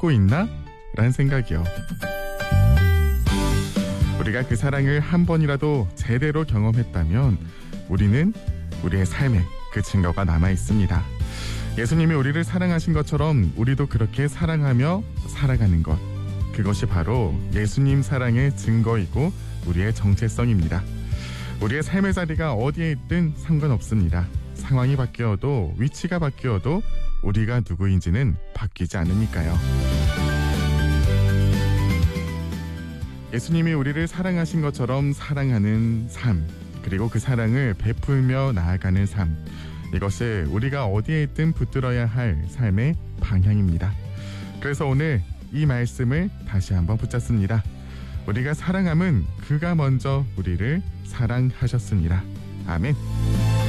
찾고 있나? 라는 생각이요. 우리가 그 사랑을 한 번이라도 제대로 경험했다면 우리는 우리의 삶에 그 증거가 남아 있습니다. 예수님이 우리를 사랑하신 것처럼 우리도 그렇게 사랑하며 살아가는 것, 그것이 바로 예수님 사랑의 증거이고 우리의 정체성입니다. 우리의 삶의 자리가 어디에 있든 상관없습니다. 상황이 바뀌어도, 위치가 바뀌어도 우리가 누구인지는 바뀌지 않으니까요. 예수님이 우리를 사랑하신 것처럼 사랑하는 삶, 그리고 그 사랑을 베풀며 나아가는 삶, 이것이 우리가 어디에 있든 붙들어야 할 삶의 방향입니다. 그래서 오늘 이 말씀을 다시 한번 붙잡습니다. 우리가 사랑함은 그가 먼저 우리를 사랑하셨습니다. 아멘.